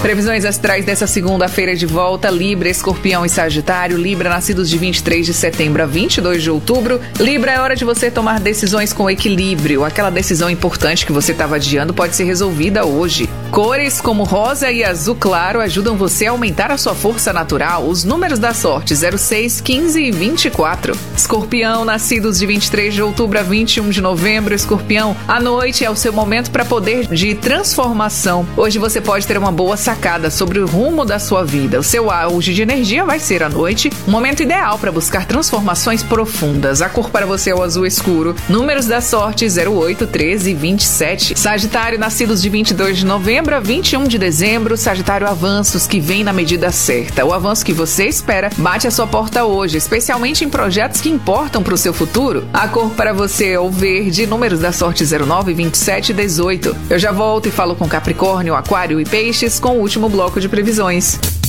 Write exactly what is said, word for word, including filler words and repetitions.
Previsões astrais dessa segunda-feira de volta: Libra, Escorpião e Sagitário. Libra, nascidos de vinte e três de setembro a vinte e dois de outubro. Libra, é hora de você tomar decisões com equilíbrio. Aquela decisão importante que você estava adiando pode ser resolvida hoje. Cores como rosa e azul claro ajudam você a aumentar a sua força natural. Os números da sorte: zero seis, quinze e vinte e quatro. Escorpião, nascidos de vinte e três de outubro a vinte e um de novembro. Escorpião, a noite é o seu momento para poder de transformação. Hoje você pode ter uma boa sacada sobre o rumo da sua vida. O seu auge de energia vai ser à noite, um momento ideal para buscar transformações profundas. A cor para você é o azul escuro. Números da sorte: zero oito, treze e vinte e sete. Sagitário, nascidos de vinte e dois de novembro a vinte e um de dezembro. Sagitário, avanços que vêm na medida certa. O avanço que você espera bate à sua porta hoje, especialmente em projetos que importam para o seu futuro. A cor para você é o verde. Números da sorte: zero nove, vinte e sete e dezoito. Eu já volto e falo com Capricórnio, Aquário e Peixes com o último bloco de previsões.